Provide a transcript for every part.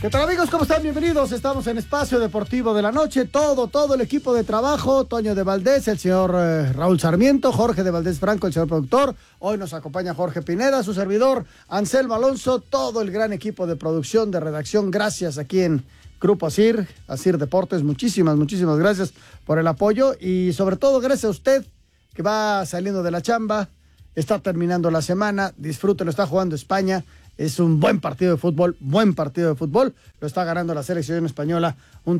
¿Qué tal, amigos? ¿Cómo están? Bienvenidos. Estamos en Espacio Deportivo de la Noche. Todo el equipo de trabajo. Toño de Valdés, el señor Raúl Sarmiento, Jorge de Valdés Franco, el señor productor. Hoy nos acompaña Jorge Pineda, su servidor, Anselmo Alonso, todo el gran equipo de producción, de redacción. Gracias aquí en Grupo Asir Deportes. Muchísimas gracias por el apoyo y sobre todo gracias a usted que va saliendo de la chamba, está terminando la semana, disfrútelo, está jugando España. Es un buen partido de fútbol, lo está ganando la selección española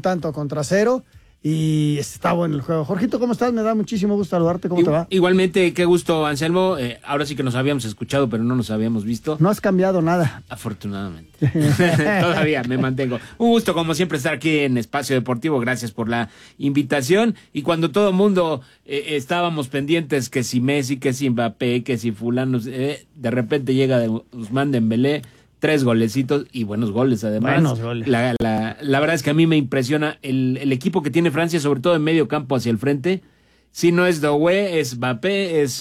1-0 y está bueno el juego. Jorgito, ¿cómo estás? Me da muchísimo gusto saludarte, ¿cómo te va? Igualmente, qué gusto, Anselmo, ahora sí que nos habíamos escuchado, pero no nos habíamos visto. No has cambiado nada. Afortunadamente. Todavía me mantengo. Un gusto, como siempre, estar aquí en Espacio Deportivo, gracias por la invitación, y cuando todo el mundo estábamos pendientes que si Messi, que si Mbappé, que si fulano, de repente llega Ousmane Dembélé, 3 golecitos y buenos goles además. Buenos goles. La verdad es que a mí me impresiona el equipo que tiene Francia, sobre todo en medio campo hacia el frente. Si no es Doué, es Mbappé, es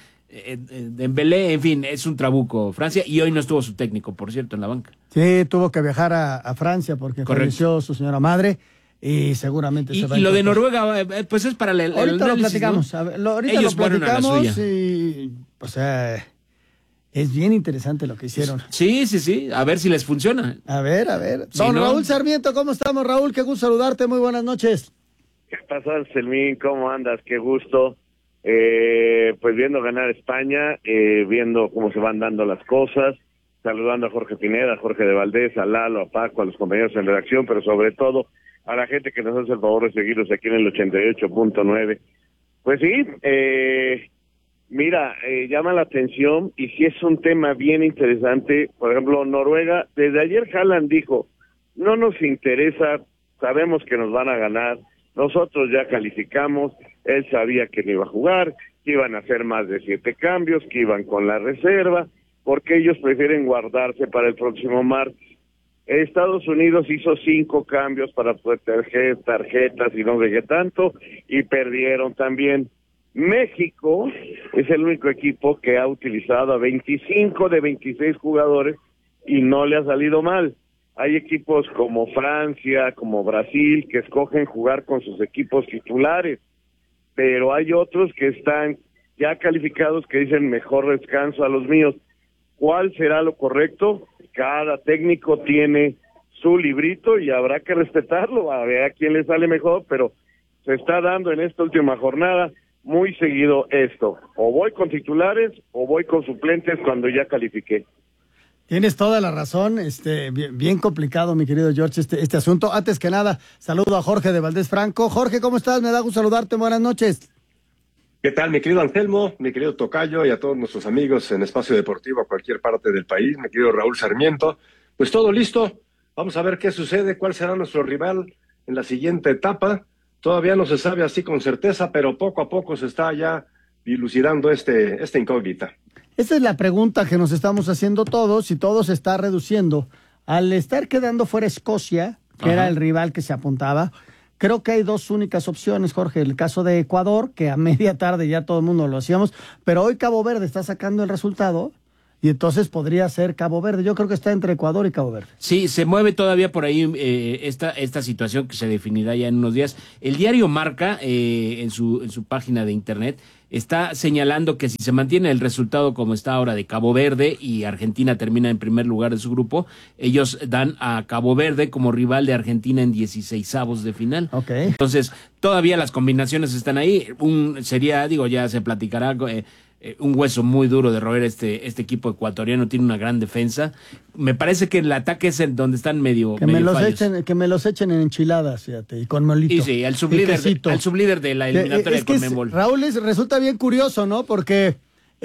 Dembélé, en fin, es un trabuco Francia, y hoy no estuvo su técnico, por cierto, en la banca. Sí, tuvo que viajar a Francia porque falleció su señora madre y seguramente se va a... Y lo de Noruega, pues es para el ahorita análisis, lo platicamos, ¿no? Ahorita Ellos lo platicamos fueron a la suya. y, o sea, es bien interesante lo que hicieron. Sí, a ver si les funciona. A ver. Si Don no... Raúl Sarmiento, ¿cómo estamos, Raúl? Qué gusto saludarte, muy buenas noches. ¿Qué pasó, Anselmín? ¿Cómo andas? Qué gusto. Pues viendo ganar España, viendo cómo se van dando las cosas, saludando a Jorge Pineda, a Jorge de Valdés, a Lalo, a Paco, a los compañeros en redacción, pero sobre todo a la gente que nos hace el favor de seguirnos aquí en el 88.9. Pues sí, mira, llama la atención y sí es un tema bien interesante. Por ejemplo, Noruega, desde ayer Haaland dijo, no nos interesa, sabemos que nos van a ganar, nosotros ya calificamos, él sabía que no iba a jugar, que iban a hacer más de 7 cambios, que iban con la reserva, porque ellos prefieren guardarse para el próximo martes. Estados Unidos hizo 5 cambios para proteger tarjetas y no sé qué tanto, y perdieron también. México es el único equipo que ha utilizado a 25 de 26 jugadores y no le ha salido mal. Hay equipos como Francia, como Brasil, que escogen jugar con sus equipos titulares, pero hay otros que están ya calificados que dicen mejor descanso a los míos. ¿Cuál será lo correcto? Cada técnico tiene su librito y habrá que respetarlo, a ver a quién le sale mejor, pero se está dando en esta última jornada muy seguido esto, o voy con titulares o voy con suplentes cuando ya califiqué. Tienes toda la razón, bien complicado, mi querido George, este asunto. Antes que nada, saludo a Jorge de Valdés Franco. Jorge, ¿cómo estás? Me da gusto saludarte, buenas noches. ¿Qué tal, mi querido Anselmo, mi querido Tocayo y a todos nuestros amigos en Espacio Deportivo a cualquier parte del país, mi querido Raúl Sarmiento? Pues todo listo, vamos a ver qué sucede, cuál será nuestro rival en la siguiente etapa. Todavía no se sabe así con certeza, pero poco a poco se está ya dilucidando esta incógnita. Esa es la pregunta que nos estamos haciendo todos, y todo se está reduciendo. Al estar quedando fuera Escocia, que era el rival que se apuntaba, creo que hay 2 únicas opciones, Jorge. El caso de Ecuador, que a media tarde ya todo el mundo lo hacíamos, pero hoy Cabo Verde está sacando el resultado, y entonces podría ser Cabo Verde. Yo creo que está entre Ecuador y Cabo Verde. Sí, se mueve todavía por ahí esta situación que se definirá ya en unos días. El diario Marca, en su página de internet, está señalando que si se mantiene el resultado como está ahora de Cabo Verde y Argentina termina en primer lugar de su grupo, ellos dan a Cabo Verde como rival de Argentina en 16avos de final. Okay. Entonces, todavía las combinaciones están ahí. Sería, ya se platicará, un hueso muy duro de roer este equipo ecuatoriano. Tiene una gran defensa. Me parece que el ataque es en donde están medio que me los echen en enchiladas, fíjate, y con molito. Y sí, al sublíder de la eliminatoria con Conmebol. Raúl, resulta bien curioso, ¿no? Porque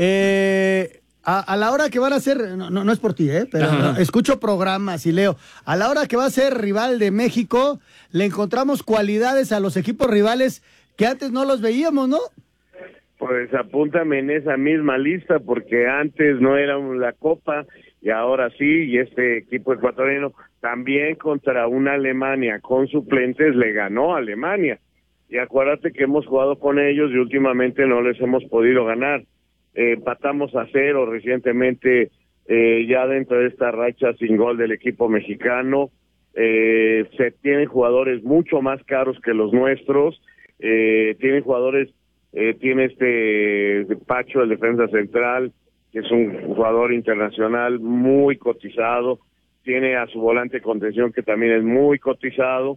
a la hora que van a ser, no es por ti, pero no, escucho programas y leo, a la hora que va a ser rival de México, le encontramos cualidades a los equipos rivales que antes no los veíamos, ¿no? Pues apúntame en esa misma lista, porque antes no era la Copa y ahora sí, y este equipo ecuatoriano también contra una Alemania con suplentes le ganó a Alemania. Y acuérdate que hemos jugado con ellos y últimamente no les hemos podido ganar. Empatamos a 0 recientemente, ya dentro de esta racha sin gol del equipo mexicano. se tienen jugadores mucho más caros que los nuestros, tienen jugadores, tiene Pacho, el defensa central, que es un jugador internacional muy cotizado, tiene a su volante de contención que también es muy cotizado.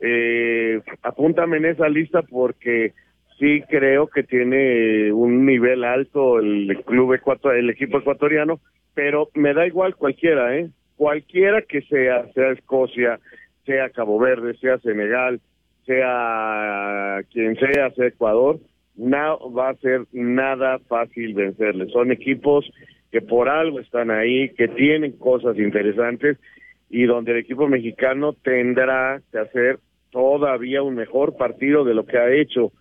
Apúntame en esa lista porque sí creo que tiene un nivel alto el equipo ecuatoriano, pero me da igual cualquiera, cualquiera que sea Escocia, sea Cabo Verde, sea Senegal, sea quien sea Ecuador, no va a ser nada fácil vencerles. Son equipos que por algo están ahí, que tienen cosas interesantes y donde el equipo mexicano tendrá que hacer todavía un mejor partido de lo que ha hecho,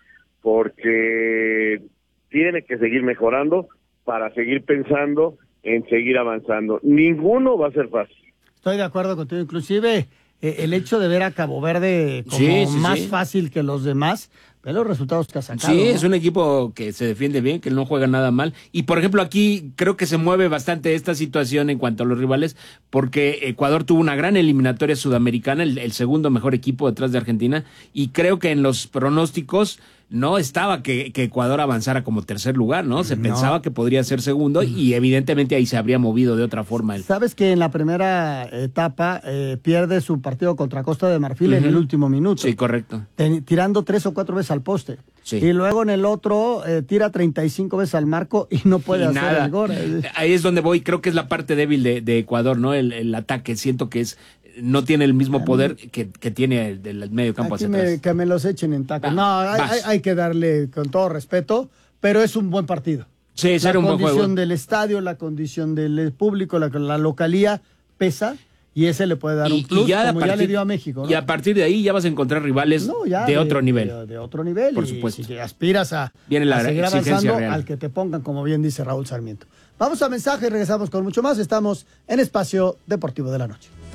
porque tiene que seguir mejorando para seguir pensando en seguir avanzando. Ninguno va a ser fácil. Estoy de acuerdo contigo, inclusive el hecho de ver a Cabo Verde como más fácil que los demás, ve los resultados que ha sacado. Sí, ¿no? es un equipo que se defiende bien, que no juega nada mal. Y por ejemplo aquí creo que se mueve bastante esta situación en cuanto a los rivales, porque Ecuador tuvo una gran eliminatoria sudamericana, el segundo mejor equipo detrás de Argentina, y creo que en los pronósticos no estaba que Ecuador avanzara como tercer lugar, ¿no? Se pensaba que podría ser segundo y evidentemente ahí se habría movido de otra forma. Sabes que en la primera etapa pierde su partido contra Costa de Marfil en el último minuto. Sí, correcto. Tirando 3 o 4 veces al poste. Sí. Y luego en el otro tira 35 veces al marco y no puede hacer nada. el gol. Ahí es donde voy, creo que es la parte débil de Ecuador, ¿no? El ataque, siento que no tiene el mismo poder que tiene del medio campo hacia atrás. Que me los echen en taco. No, hay que darle con todo respeto, pero es un buen partido. Sí, será un buen juego. La condición del estadio, la condición del público, la localía pesa y ese le puede dar un plus, ya le dio a México, ¿no? Y a partir de ahí ya vas a encontrar rivales de otro nivel. De otro nivel. Por supuesto. Y si aspiras a seguir avanzando, al que te pongan, como bien dice Raúl Sarmiento. Vamos a mensaje y regresamos con mucho más. Estamos en Espacio Deportivo de la Noche.